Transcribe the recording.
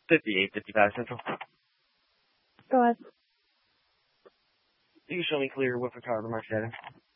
5855 Central. Go ahead. You can show me clear with the car remarks data.